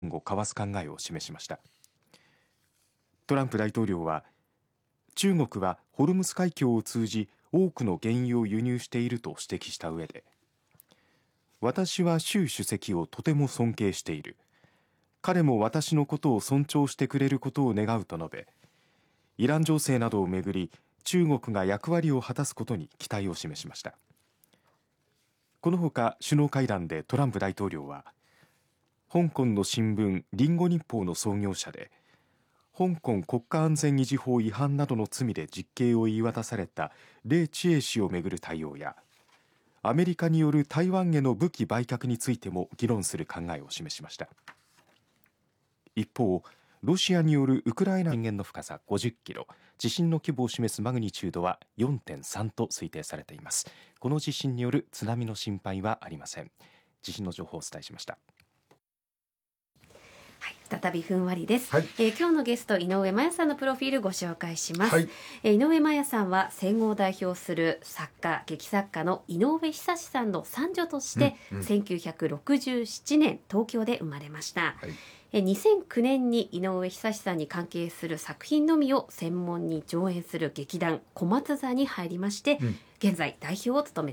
を交わす考えを示しました。トランプ大統領は、中国はホルムズ海峡を通じ多くの原油を輸入していると指摘した上で、私は習主席をとても尊敬している。彼も私のことを尊重してくれることを願うと述べ、イラン情勢などをめぐり中国が役割を果たすことに期待を示しました。このほか首脳会談でトランプ大統領は、香港の新聞リンゴ日報の創業者で、香港国家安全維持法違反などの罪で実刑を言い渡された黎智英氏をめぐる対応や、アメリカによる台湾への武器売却についても議論する考えを示しました。一方、ロシアによるウクライナ震源の深さ50キロ、地震の規模を示すマグニチュードは 4.3 と推定されています。この地震による津波の心配はありません。地震の情報をお伝えしました。 再びふんわりです。今日のゲスト井上麻也さんのプロフィールご紹介します。井上麻也さんは戦後を代表する作家劇作家の井上久志さんの三女として、1967年東京で生まれました。2009年に井上久志さんに関係する作品のみを専門に上演する劇団小松座に入りまして、現在代表を務め